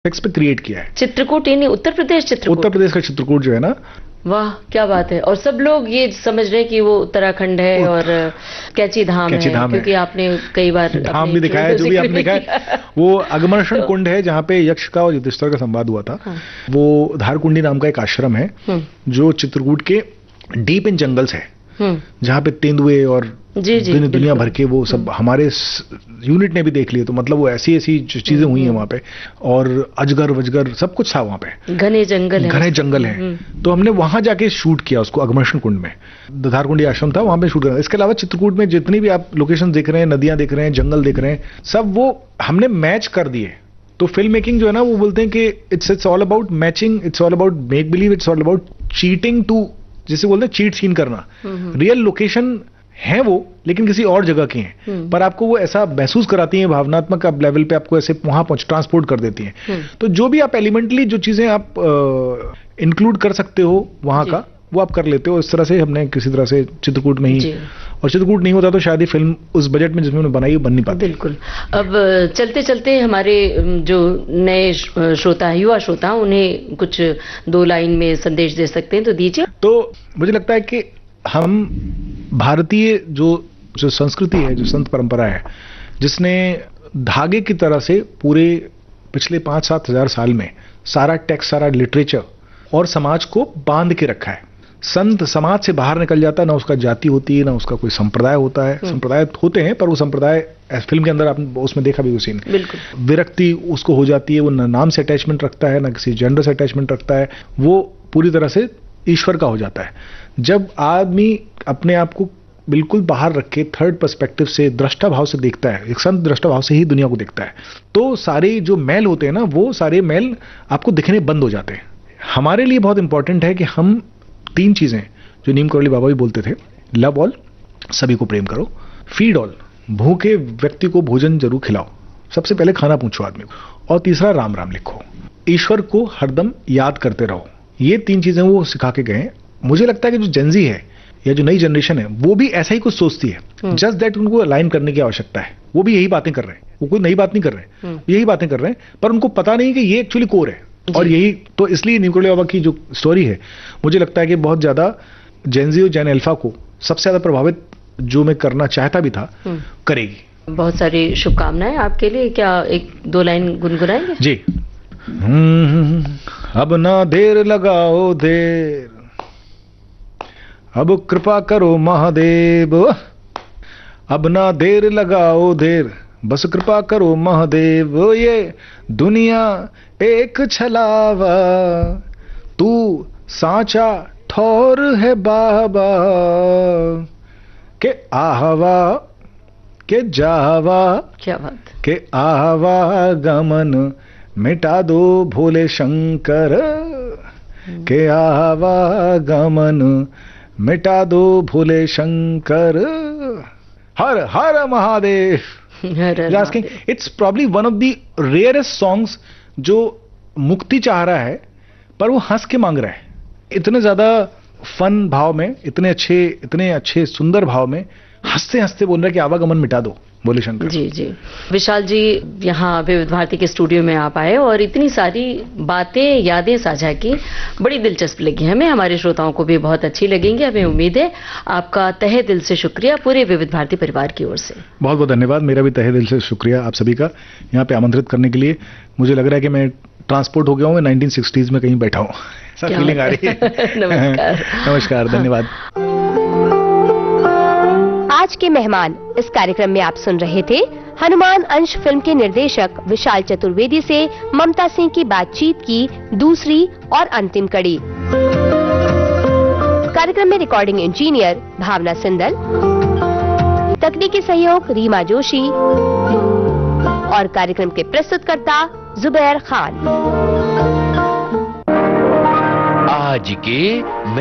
Takes पे create किया है। चित्रकूट यानी उत्तर प्रदेश चित्रकूट? उत्तर प्रदेश का चित्रकूट जो है ना। वाह क्या बात है। और सब लोग ये समझ रहे हैं कि वो उत्तराखंड है और कैची धाम है, क्योंकि आपने कई बार धाम भी दिखाया है, जो भी आपने दिखाया। वो अगमर्षण कुंड है जहाँ पे यक्ष का और युधिष्ठिर का संवाद हुआ था। हाँ। वो धारकुंडी नाम का एक आश्रम है जो चित्रकूट के डीप इन जंगल्स है, जहाँ पे तेंदुए और दुनिया भर के वो सब हमारे यूनिट ने भी देख लिए। तो मतलब वो ऐसी ऐसी चीजें हुई हैं वहाँ पे, और अजगर वजगर सब कुछ था वहाँ पे। घने जंगल है। तो हमने वहां जाके शूट किया उसको, अगमर्षण कुंड में। धारकुंडी आश्रम था, वहां पे शूट किया। इसके अलावा चित्रकूट में जितनी भी आप लोकेशन देख रहे हैं, नदियां देख रहे हैं, जंगल देख रहे हैं, सब वो हमने मैच कर दिए। तो फिल्म मेकिंग जो है ना, वो बोलते हैं कि it's all about matching, it's all about make believe, it's all about cheating to, जिसे बोलते हैं चीट सीन करना। रियल लोकेशन है वो, लेकिन किसी और जगह की हैं, पर आपको वो ऐसा महसूस कराती हैं, भावनात्मक लेवल पे आपको ऐसे वहां ट्रांसपोर्ट कर देती हैं। तो जो भी आप एलिमेंटली जो चीजें आप इंक्लूड कर सकते हो वहां का, वो आप कर लेते हो। इस तरह से हमने किसी तरह से चित्रकूट में ही, और चित्रकूट नहीं होता तो शायद ये फिल्म उस बजट में जिसमें उन्होंने बनाई बन नहीं पाती। बिल्कुल। अब चलते चलते हमारे जो नए श्रोता, युवा श्रोता, उन्हें कुछ 2 लाइन में संदेश दे सकते हैं तो दीजिए। तो मुझे लगता है कि हम भारतीय जो संस्कृति है, जो संत परंपरा है, जिसने धागे की तरह से पूरे पिछले 5-7 हजार साल में सारा टेक्स्ट, सारा लिटरेचर और समाज को बांध के रखा है। संत समाज से बाहर निकल जाता है, ना उसका जाति होती है, ना उसका कोई संप्रदाय होता है। संप्रदाय होते हैं, पर वो संप्रदाय फिल्म के अंदर आपने उसमें देखा भी, वो सीन विरक्ति उसको हो जाती है। वो ना नाम से अटैचमेंट रखता है, ना किसी जेंडर से अटैचमेंट रखता है। वो पूरी तरह से ईश्वर का हो जाता है। जब आदमी अपने आप को बिल्कुल बाहर रख के थर्ड पर्सपेक्टिव से, दृष्टा भाव से देखता है, एक संत दृष्टा भाव से ही दुनिया को देखता है, तो सारे जो मैल होते हैं ना, वो सारे मैल आपको दिखने बंद हो जाते हैं। हमारे लिए बहुत इंपॉर्टेंट है कि हम 3 चीजें जो नीम करौली बाबा भी बोलते थे, लव ऑल, सभी को प्रेम करो, फीड ऑल, भूखे व्यक्ति को भोजन जरूर खिलाओ, सबसे पहले खाना पूछो आदमी को, और तीसरा राम राम लिखो, ईश्वर को हरदम याद करते रहो। ये 3 चीजें वो सिखा के गए। मुझे लगता है कि जो जेनजी है या जो नई जनरेशन है, वो भी ऐसा ही कुछ सोचती है। जस्ट दैट उनको अलाइन करने की आवश्यकता है। वो भी यही बातें कर रहे हैं, वो कोई नई बात नहीं कर रहे हैं, यही बातें कर रहे हैं, पर उनको पता नहीं कि ये एक्चुअली कोर है। और यही तो, इसलिए नीम करौली बाबा की जो स्टोरी है, मुझे लगता है कि बहुत ज्यादा जेनजी और जेन अल्फा को सबसे ज्यादा प्रभावित, जो मैं करना चाहता भी था, करेगी। बहुत सारी शुभकामनाएं आपके लिए। क्या 1-2 लाइन गुनगुनाएंगे? जी। अब ना देर लगाओ देर, अब कृपा करो महादेव, अब ना देर लगाओ देर, बस कृपा करो महादेव। ये दुनिया एक छलावा, तू साचा ठौर है बाबा, के आहवा के जावा, क्या बात, के आहवा गमन मिटा दो भोले शंकर, के आहवा गमन मिटा दो भोले शंकर, हर हर Mahadev. It's probably one of the rarest songs जो मुक्ति चाह रहा है, पर वो हंस के मांग रहा है। इतने ज्यादा फन भाव में, इतने अच्छे सुंदर भाव में हंसते हंसते बोल रहा है कि आवागमन मिटा दो बोले शंकर। जी जी। विशाल जी, यहाँ विविध भारती के स्टूडियो में आप आए और इतनी सारी बातें, यादें साझा की, बड़ी दिलचस्प लगी हमें, हमारे श्रोताओं को भी बहुत अच्छी लगेंगी, हमें उम्मीद है। आपका तहे दिल से शुक्रिया पूरे विविध भारती परिवार की ओर से। बहुत बहुत धन्यवाद। मेरा भी तहे दिल से शुक्रिया आप सभी का, यहाँ पे आमंत्रित करने के लिए। मुझे लग रहा है कि मैं ट्रांसपोर्ट हो गया हूँ, मैं 1960s में कहीं बैठा हूँ, ऐसा फीलिंग आ रही है। नमस्कार। नमस्कार, धन्यवाद। आज के मेहमान इस कार्यक्रम में आप सुन रहे थे हनुमान अंश फिल्म के निर्देशक विशाल चतुर्वेदी से ममता सिंह की बातचीत की दूसरी और अंतिम कड़ी। कार्यक्रम में रिकॉर्डिंग इंजीनियर भावना सिंदल, तकनीकी सहयोग रीमा जोशी और कार्यक्रम के प्रस्तुतकर्ता जुबैर खान। आज के